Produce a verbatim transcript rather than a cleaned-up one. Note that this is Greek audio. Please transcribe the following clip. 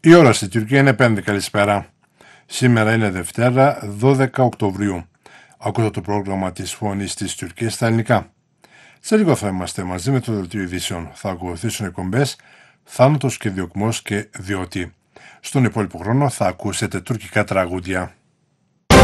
Η ώρα στη Τουρκία είναι πέντε. Καλησπέρα. Σήμερα είναι Δευτέρα, δώδεκα Οκτωβρίου. Ακούτε το πρόγραμμα της Φωνής της Τουρκίας στα ελληνικά. Σε λίγο θα είμαστε μαζί με το Δελτίο Ειδήσεων. Θα ακολουθήσουν εκπομπές Θάνατος και Διωκμός και Διότι. Στον υπόλοιπο χρόνο θα ακούσετε τουρκικά τραγούδια.